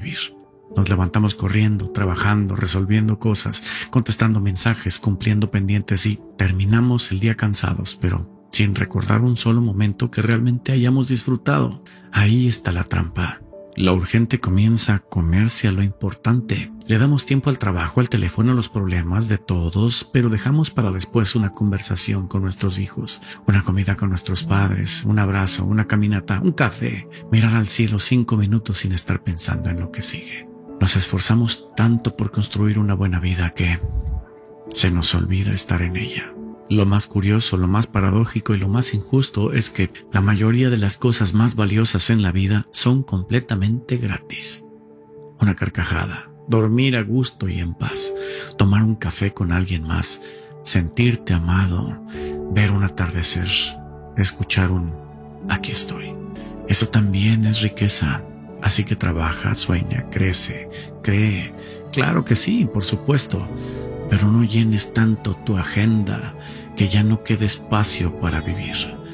vivir. Nos levantamos corriendo, trabajando, resolviendo cosas, contestando mensajes, cumpliendo pendientes y terminamos el día cansados, pero sin recordar un solo momento que realmente hayamos disfrutado. Ahí está la trampa. Lo urgente comienza a comerse a lo importante. Le damos tiempo al trabajo, al teléfono, a los problemas de todos, pero dejamos para después una conversación con nuestros hijos, una comida con nuestros padres, un abrazo, una caminata, un café, mirar al cielo 5 minutos sin estar pensando en lo que sigue. Nos esforzamos tanto por construir una buena vida que se nos olvida estar en ella. Lo más curioso, lo más paradójico y lo más injusto es que la mayoría de las cosas más valiosas en la vida son completamente gratis. Una carcajada, dormir a gusto y en paz, tomar un café con alguien más, sentirte amado, ver un atardecer, escuchar un aquí estoy. Eso también es riqueza. Así que trabaja, sueña, crece, cree. Claro que sí, por supuesto. Pero no llenes tanto tu agenda que ya no quede espacio para vivir.